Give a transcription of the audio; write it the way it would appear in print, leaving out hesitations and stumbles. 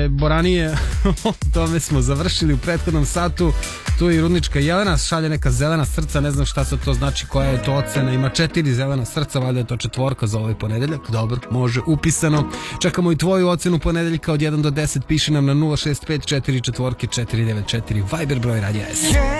Boranije, tome smo završili u prethodnom satu. Tu je i Rudnička Jelena, šalje neka zelena srca, ne znam šta sad to znači, koja je to ocena, ima 4 zelena srca, valjda je to 4 za ovaj ponedeljak, dobro, može, upisano. Čekamo i tvoju ocenu ponedeljka od 1 do 10, piši nam na 065 44 494, Viber broj Radija S.